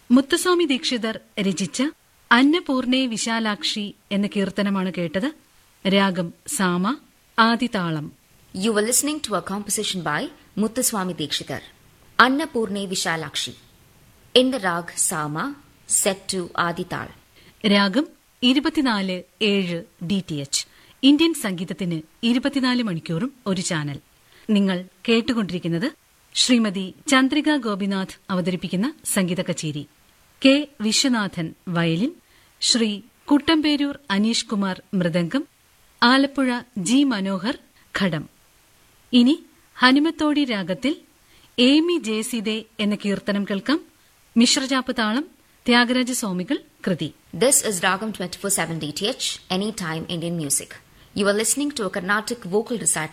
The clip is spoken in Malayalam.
മുത്തുസ്വാമി ദീക്ഷിതർ രചിച്ച അന്നപൂർണേ വിശാലാക്ഷി എന്ന കീർത്തനമാണ് കേട്ടത്. രാഗം സാമ, ആദിതാളം. You were listening to a composition by Muthuswami Dikshitar, Annapurne Vishalakshi, in the rag Sama, set to Adital. രാഗം 24/7 DTH. ഇന്ത്യൻ സംഗീതത്തിന് 24 മണിക്കൂറും ഒരു ചാനൽ. നിങ്ങൾ കേട്ടുകൊണ്ടിരിക്കുന്നത് ശ്രീമതി ചന്ദ്രിക ഗോപിനാഥ് അവതരിപ്പിക്കുന്ന സംഗീത കച്ചേരി. K Viswanathan violin, Shri Kuttamperoor Aneesh Kumar mridangam, Alappuzha G Manohar ഘടം. ഇനി ഹനുമത്തോടി രാഗത്തിൽ ഏമി ജയസീതേ എന്ന കീർത്തനം കേൾക്കാം. മിശ്രജാപ്പ് താളം, ത്യാഗരാജ സ്വാമികൾ കൃതി. This is Ragam 24/7 DTH, Anytime Indian Music. You are listening to a Carnatic vocal recital